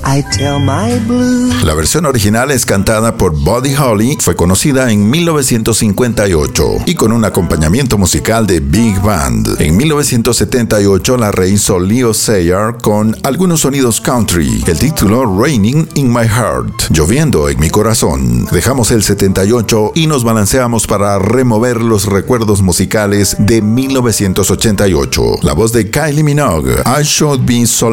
I tell my blues. La versión original es cantada por Buddy Holly, fue conocida en 1958 y con un acompañamiento musical de Big Band. En 1978 la rehizo Leo Sayer con algunos sonidos country. El título Raining in My Heart, lloviendo en mi corazón. Dejamos el 78 y nos balanceamos para remover los recuerdos musicales de 1988. La voz de Kylie Minogue, I Should Be So